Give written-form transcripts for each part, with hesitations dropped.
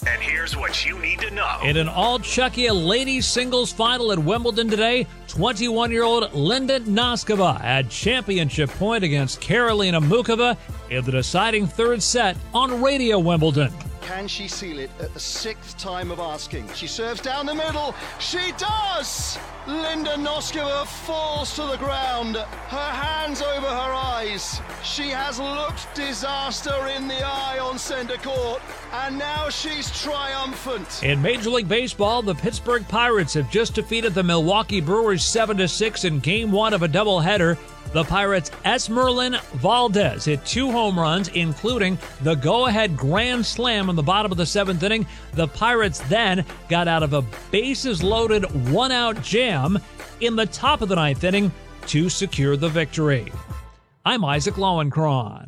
And here's what you need to know. In an all-Czechia ladies singles final at Wimbledon today, 21-year-old Linda Noskova had championship point against Karolina Mukova in the deciding third set on Radio Wimbledon. Can she seal it at the sixth time of asking? She serves down the middle. She does! Linda Noskova falls to the ground, her hands over her eyes. She has looked disaster in the eye on center court, and now she's triumphant. In Major League Baseball, the Pittsburgh Pirates have just defeated the Milwaukee Brewers 7-6 in Game 1 of a doubleheader. The Pirates' Esmerlin Valdez hit 2 home runs, including the go-ahead grand slam in the bottom of the 7th inning. The Pirates then got out of a bases-loaded one-out jam in the top of the 9th inning to secure the victory. I'm Isaac Lowenkron.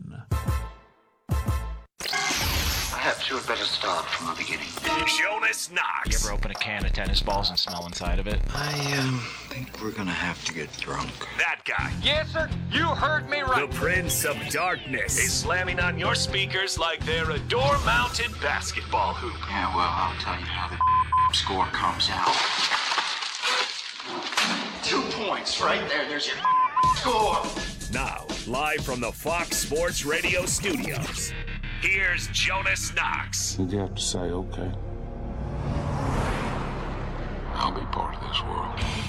Perhaps you had better start from the beginning. Jonas Knox. You ever open a can of tennis balls and smell inside of it? I think we're gonna have to get drunk. That guy. Yes, sir. You heard me right. The Prince of Darkness. Is slamming on your speakers like they're a door-mounted basketball hoop. Yeah, well, I'll tell you how the score comes out. 2 points right there. There's your score. Now, live from the Fox Sports Radio studios, here's Jonas Knox. You have to say, okay, I'll be part of this world.